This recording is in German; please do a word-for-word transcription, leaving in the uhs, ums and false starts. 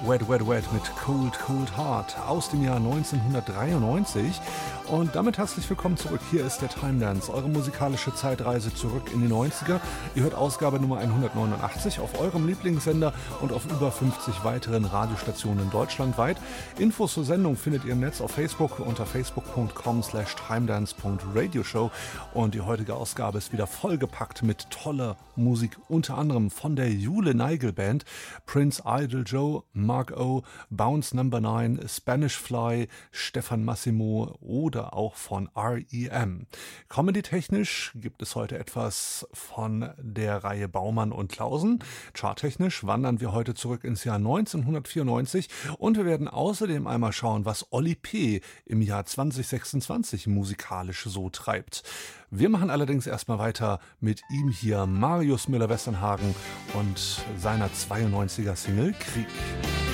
Wet Wet Wet mit Cold Cold Heart aus dem Jahr neunzehnhundertdreiundneunzig. Und damit herzlich willkommen zurück. Hier ist der Time Dance, eure musikalische Zeitreise zurück in die neunziger. Ihr hört Ausgabe Nummer hundertneunundachtzig auf eurem Lieblingssender und auf über fünfzig weiteren Radiostationen deutschlandweit. Infos zur Sendung findet ihr im Netz auf Facebook unter facebook punkt com slash timedance punkt radioshow. Und die heutige Ausgabe ist wieder vollgepackt mit toller Musik, unter anderem von der Jule Neigel Band, Prince Idol Joe, Mark O, Bounce Number neun, Spanish Fly, Stefan Massimo oder auch von R E M. Comedy-technisch gibt es heute etwas von der Reihe Baumann und Klausen. Charttechnisch wandern wir heute zurück ins Jahr neunzehnhundertvierundneunzig und wir werden außerdem einmal schauen, was Olli P. im Jahr zwanzig sechsundzwanzig musikalisch so treibt. Wir machen allerdings erstmal weiter mit ihm hier, Marius Müller-Westernhagen und seiner zweiundneunziger Single Krieg.